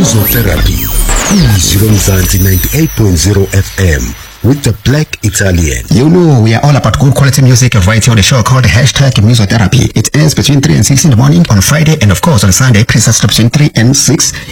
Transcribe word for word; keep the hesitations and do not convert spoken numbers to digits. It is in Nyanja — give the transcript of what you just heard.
Musotherapy. Easy Mzansi ninety-eight point zero F M with the Black Italian. You know, we are all about good quality music right here on the show called Hashtag Musotherapy. It ends between three and six in the morning on Friday, and of course on Sunday, precisely between three and six